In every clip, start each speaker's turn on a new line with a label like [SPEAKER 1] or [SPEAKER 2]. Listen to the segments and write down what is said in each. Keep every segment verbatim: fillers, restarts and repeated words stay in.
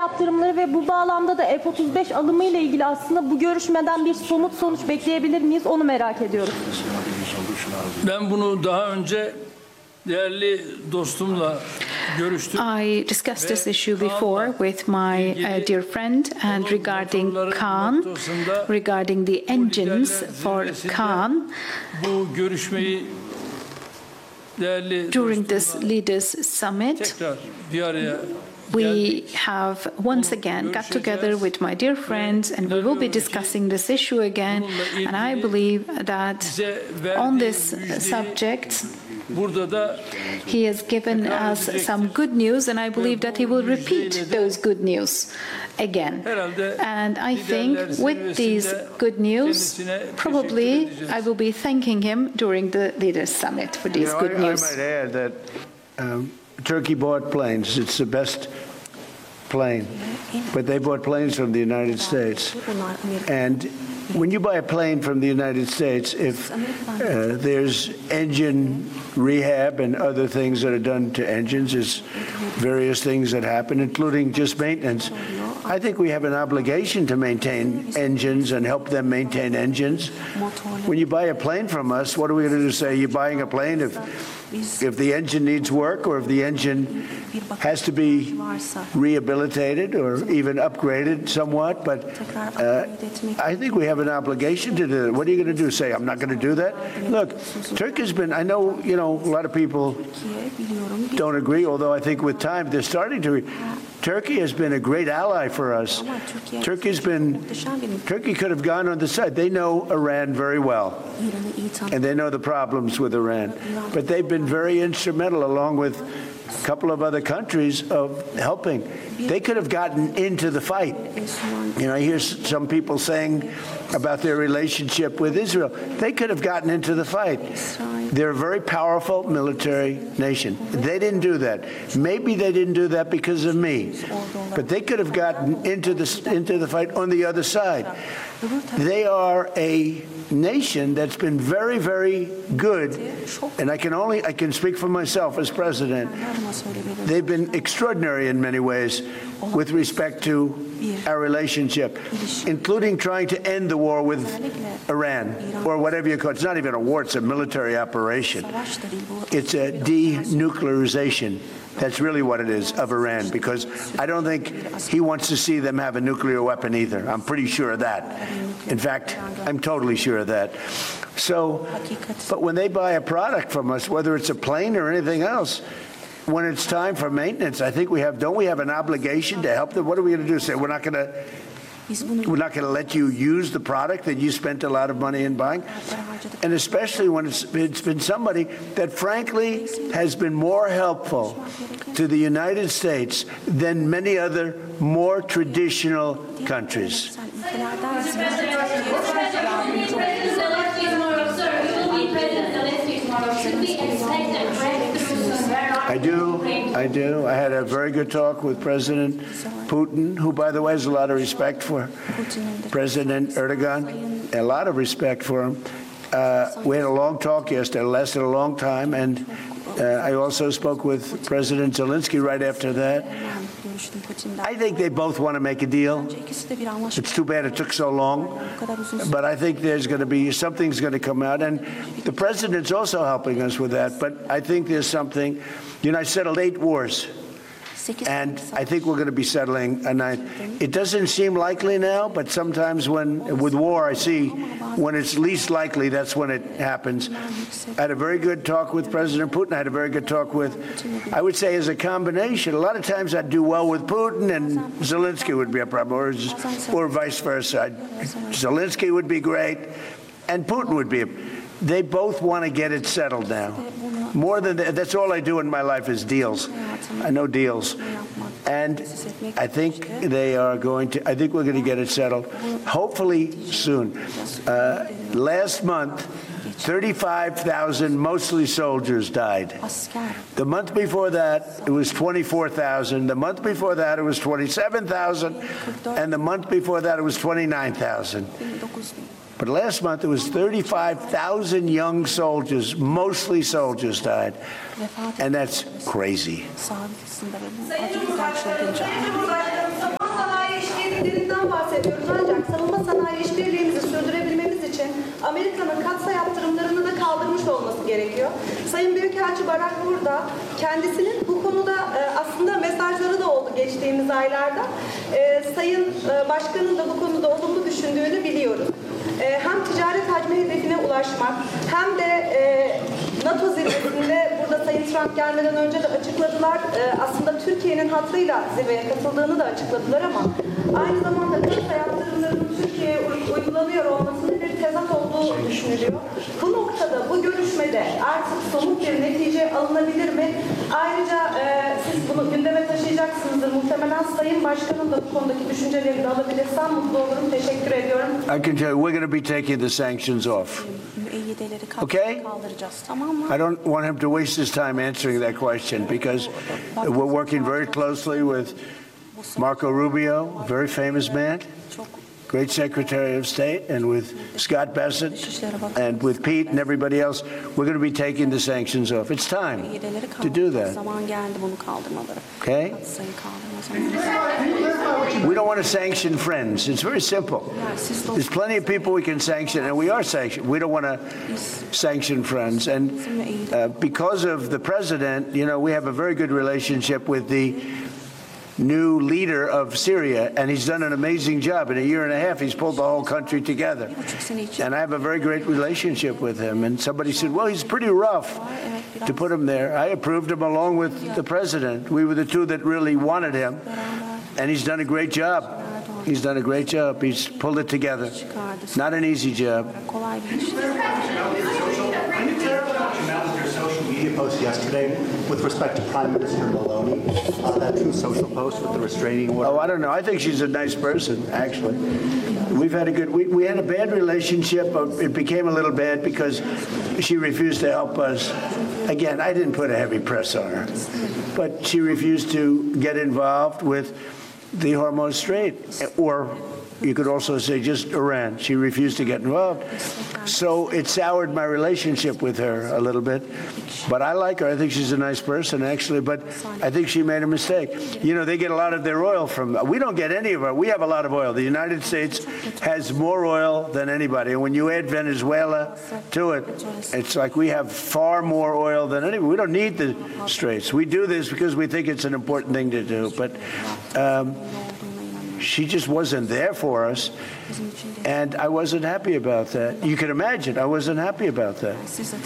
[SPEAKER 1] yaptırımları ve bu bağlamda da F otuz beş alımı ile ilgili aslında bu görüşmeden bir somut sonuç bekleyebilir miyiz? Onu merak ediyoruz.
[SPEAKER 2] Ben bunu daha önce değerli dostumla görüştüm.
[SPEAKER 3] I discussed this issue before with my uh, dear friend, and regarding Khan, regarding the engines for Khan,
[SPEAKER 2] Bu görüşmeyi değerli
[SPEAKER 3] during this leaders summit,
[SPEAKER 2] tekrar bir araya
[SPEAKER 3] we have once again got together with my dear friends, and we will be discussing this issue again. And I believe that on this subject,
[SPEAKER 2] burada da
[SPEAKER 3] he has given us some good news, and I believe that he will repeat those good news again. And I think with these good news, probably I will be thanking him during the Leaders Summit for these
[SPEAKER 4] You know,
[SPEAKER 3] good
[SPEAKER 4] I,
[SPEAKER 3] news.
[SPEAKER 4] I might add that um, Turkey bought planes. It's the best plane. But they bought planes from the United States. And when you buy a plane from the United States, if uh, there's engine rehab and other things that are done to engines, there's various things that happen, including just maintenance. I think we have an obligation to maintain engines and help them maintain engines. When you buy a plane from us, what are we going to do? Say you're buying a plane if if the engine needs work, or if the engine has to be rehabilitated or even upgraded somewhat. But uh, I think we have an obligation to do that. What are you going to do? Say, I'm not going to do that? Look, Turkey's been, I know, you know, a lot of people don't agree, although I think with time they're starting to. Turkey has been a great ally for us. Turkey's been, Turkey could have gone on the side. They know Iran very well, and they know the problems with Iran. But they've been very instrumental, along with a couple of other countries, of helping. They could have gotten into the fight. You know, I hear some people saying about their relationship with Israel. They could have gotten into the fight. They're a very powerful military nation. They didn't do that. Maybe they didn't do that because of me, but they could have gotten into the into the fight on the other side. They are a nation that's been very, very good, and I can only I can speak for myself as president. They've been extraordinary in many ways with respect to our relationship, including trying to end the war with Iran, or whatever you call it. It's not even a war, it's a military operation. It's a denuclearization. That's really what it is, of Iran, because I don't think he wants to see them have a nuclear weapon either. I'm pretty sure of that. In fact, I'm totally sure of that. So, but when they buy a product from us, whether it's a plane or anything else, when it's time for maintenance, I think we have, don't we have an obligation to help them? What are we going to do? Say, we're not going to, we're not going to let you use the product that you spent a lot of money in buying? And especially when it's, it's been somebody that frankly has been more helpful to the United States than many other more traditional countries. I do, I do. I had a very good talk with President Putin, who, by the way, has a lot of respect for President Erdogan, a lot of respect for him. Uh, we had a long talk yesterday, it lasted a long time, and uh, I also spoke with President Zelensky right after that. I think they both want to make a deal. It's too bad it took so long, but I think there's going to be, something's going to come out, and the president's also helping us with that, but I think there's something. You know, I settled eight wars, and I think we're going to be settling a ninth. It doesn't seem likely now, but sometimes when, with war, I see when it's least likely, that's when it happens. I had a very good talk with President Putin. I had a very good talk with, I would say, as a combination. A lot of times I'd do well with Putin, and Zelensky would be a problem, or, or vice versa. I'd, Zelensky would be great, and Putin would be. They both want to get it settled now. More than that, that's all I do in my life is deals. I know deals. And I think they are going to, I think we're going to get it settled, hopefully soon. Uh, last month, thirty-five thousand, mostly soldiers, died. The month before that, it was twenty-four thousand. The month before that, it was twenty-seven thousand. And the month before that, it was twenty-nine thousand. But last month, it was thirty-five thousand young soldiers, mostly soldiers, died. And that's crazy.
[SPEAKER 5] Amerika'nın katsayı yaptırımlarını da kaldırmış olması gerekiyor. Sayın Büyükelçi Barak burada. Kendisinin bu konuda e, aslında mesajları da oldu geçtiğimiz aylarda. E, Sayın e, Başkan'ın da bu konuda olumlu düşündüğünü biliyoruz. E, hem ticaret hacmi hedefine ulaşmak hem de e, NATO zirvesinde burada Sayın Trump gelmeden önce de açıkladılar. E, aslında Türkiye'nin hattıyla zirveye katıldığını da açıkladılar ama aynı zamanda kasa yaptırımlarının Türkiye'ye uygulanıyor olmasının bir tezat olduğu düşünülüyor. Bu noktada, bu görüşmede artık somut bir netice alınabilir mi? Ayrıca e, siz bunu gündeme taşıyacaksınızdır. Muhtemelen Sayın Başkan'ın da bu konudaki düşüncelerini de alabilirsem mutlu olurum. Teşekkür ediyorum.
[SPEAKER 4] I can tell you, we're going to be taking the sanctions off. Okay? I don't want him to waste his time answering that question because we're working very closely with Marco Rubio, a very famous man, great Secretary of State, and with Scott Bessent, and with Pete and everybody else. We're going to be taking the sanctions off. It's time to do that. Okay? We don't want to sanction friends. It's very simple. There's plenty of people we can sanction, and we are sanctioned. We don't want to sanction friends. And uh, because of the president, you know, we have a very good relationship with the new leader of Syria, and he's done an amazing job. In a year and a half, he's pulled the whole country together. And I have a very great relationship with him. And somebody said, well, he's pretty rough to put him there. I approved him along with the president. We were the two that really wanted him. And he's done a great job. He's done a great job. He's pulled it together. Not an easy job.
[SPEAKER 6] Social media post yesterday with respect to Prime Minister Maloney, uh, that true social post with the restraining order.
[SPEAKER 4] Oh, I don't know. I think she's a nice person, actually. We've had a good, we, we had a bad relationship, but it became a little bad because she refused to help us. Again, I didn't put a heavy press on her, but she refused to get involved with the Hormuz Strait, or you could also say just Iran. She refused to get involved. So it soured my relationship with her a little bit. But I like her. I think she's a nice person, actually. But I think she made a mistake. You know, they get a lot of their oil from, we don't get any of our, we have a lot of oil. The United States has more oil than anybody. And when you add Venezuela to it, it's like we have far more oil than anybody. We don't need the straits. We do this because we think it's an important thing to do. But um, she just wasn't there for us, and I wasn't happy about that. You can imagine, I wasn't happy about that.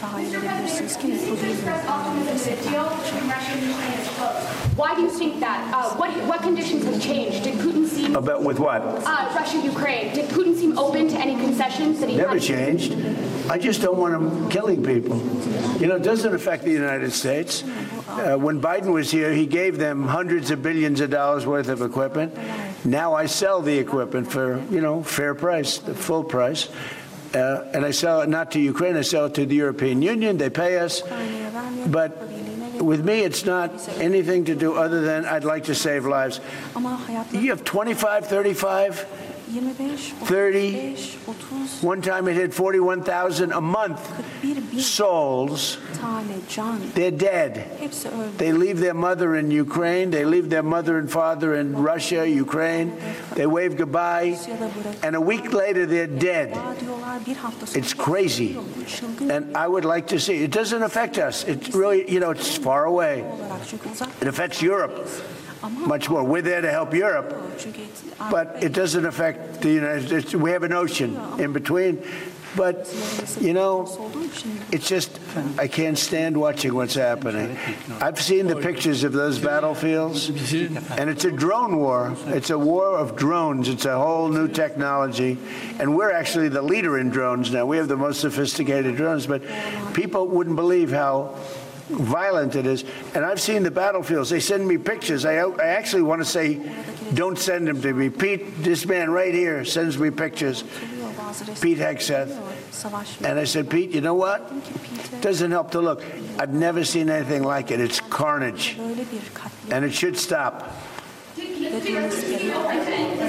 [SPEAKER 7] Why do you think that? Uh, what what conditions have changed? Did Putin seem
[SPEAKER 4] About with what?
[SPEAKER 7] uh, Russia-Ukraine? Did Putin seem open to any concessions that he
[SPEAKER 4] Never
[SPEAKER 7] had?
[SPEAKER 4] changed. I just don't want him killing people. You know, it doesn't affect the United States. Uh, when Biden was here, he gave them hundreds of billions of dollars worth of equipment. Now I sell the equipment for, you know, fair price, the full price. Uh, and I sell it not to Ukraine, I sell it to the European Union. They pay us. But with me, it's not anything to do other than I'd like to save lives. You have twenty-five, thirty-five, thirty. One time it hit forty-one thousand a month souls. They're dead. They leave their mother in Ukraine. They leave their mother and father in Russia, Ukraine. They wave goodbye. And a week later, they're dead. It's crazy. And I would like to see. It doesn't affect us. It's really, you know, it's far away. It affects Europe much more. We're there to help Europe, but it doesn't affect the United States. We have an ocean in between. But, you know, it's just, I can't stand watching what's happening. I've seen the pictures of those battlefields, and it's a drone war. It's a war of drones. It's a whole new technology. And we're actually the leader in drones now. We have the most sophisticated drones, but people wouldn't believe how violent it is. And I've seen the battlefields. They send me pictures. I, I actually want to say, don't send them to me. Pete, this man right here sends me pictures. Pete Hegseth. And I said, Pete, you know what? It doesn't help to look. I've never seen anything like it. It's carnage. And it should stop.
[SPEAKER 7] Did Putin seem open to any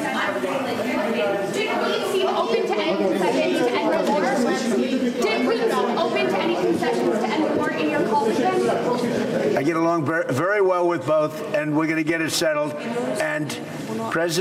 [SPEAKER 7] concessions to end the war? Did Putin seem open to any concessions to end the war in your call with him?
[SPEAKER 4] I get along very, very well with both, and we're going to get it settled. And President